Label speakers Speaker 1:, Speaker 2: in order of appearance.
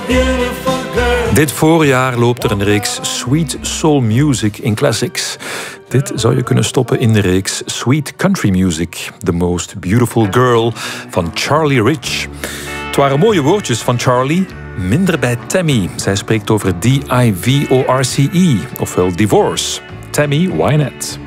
Speaker 1: beautiful girl.
Speaker 2: Dit voorjaar loopt er een reeks Sweet Soul Music in Classics. Dit zou je kunnen stoppen in de reeks Sweet Country Music, The Most Beautiful Girl van Charlie Rich. Het waren mooie woordjes van Charlie, minder bij Tammy. Zij spreekt over divorce, ofwel divorce. Tammy Wynette.